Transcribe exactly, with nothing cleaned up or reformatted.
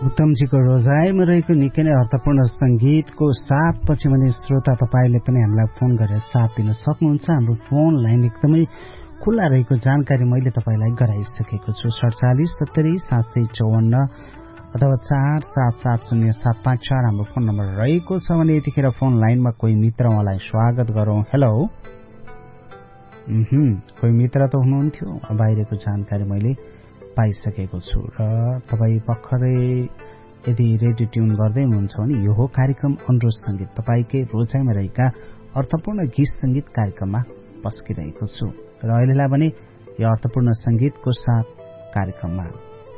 उत्तमजीको रोजाइमा रहेको निकै नै अर्थपूर्ण संगीतको साथपछि भने श्रोता तपाईँले पनि हामीलाई फोन गरेर साथ दिन सक्नुहुन्छ। हाम्रो फोन लाइन एकदमै खुल्ला रहेको जानकारी मैले तपाईँलाई गराइसकेको छु। सडचालिस सत्तरी सात सय चौवन्न अथवा चार सात सात शून्य सात पाँच चार हाम्रो फोन नम्बर रहेको छ भने यतिखेर फोन लाइनमा कोही मित्र उहाँलाई स्वागत गरौं। हेलो, कोही मित्र त हुनुहुन्थ्यो, बाहिरको जानकारी मैले पाइसकेको छु। र तपाईँ भर्खरै यदि रेडियो ट्युन गर्दै हुनुहुन्छ भने यो हो कार्यक्रम अनुरोध संगीत। तपाईँकै रोजाइमा रहेका अर्थपूर्ण गीत संगीत कार्यक्रममा पस्किरहेको छु र अहिलेलाई भने यो अर्थपूर्ण संगीतको साथ कार्यक्रममा